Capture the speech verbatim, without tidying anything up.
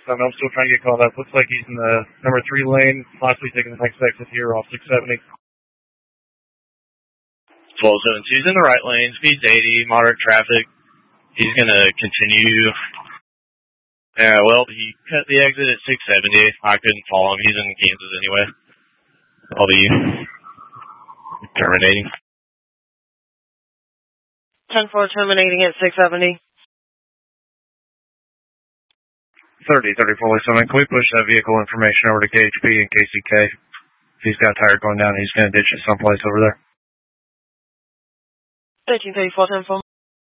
So I'm still trying to get called up. Looks like he's in the number three lane, possibly taking the next exit here off six seventy. twelve seventy-two's in the right lane, speed's eighty, moderate traffic. He's going to continue. Yeah, well, he cut the exit at six seventy. I couldn't follow him. He's in Kansas anyway. I'll be terminating. ten four terminating at six seventy. thirty, thirty-four, Lake Can we push that vehicle information over to K H P and K C K? He's got a tire going down. He's going to ditch it someplace over there. thirteen thirty-four, ten four.